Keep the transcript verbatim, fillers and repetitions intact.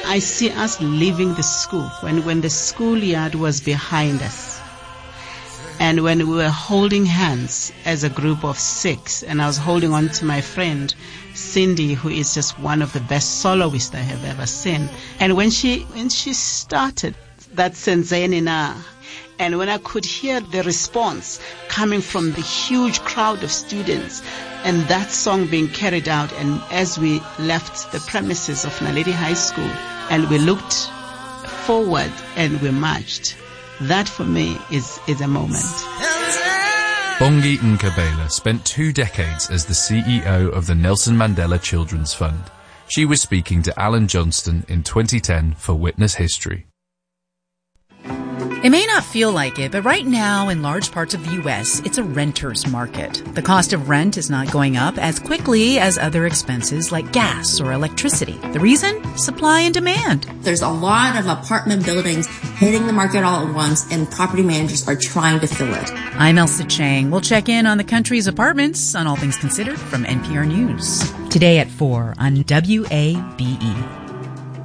I see us leaving the school, when, when the schoolyard was behind us. And when we were holding hands as a group of six, and I was holding on to my friend, Cindy, who is just one of the best soloists I have ever seen. And when she, when she started that Senzeni Na, and when I could hear the response coming from the huge crowd of students, and that song being carried out, and as we left the premises of Naledi High School, and we looked forward and we marched, that for me is, is a moment. Bongi Nkabela spent two decades as the C E O of the Nelson Mandela Children's Fund. She was speaking to Alan Johnston in twenty ten for Witness History. It may not feel like it, but right now in large parts of the U S, it's a renter's market. The cost of rent is not going up as quickly as other expenses like gas or electricity. The reason? Supply and demand. There's a lot of apartment buildings hitting the market all at once, and property managers are trying to fill it. I'm Elsa Chang. We'll check in on the country's apartments on All Things Considered from N P R News. Today at four on W A B E.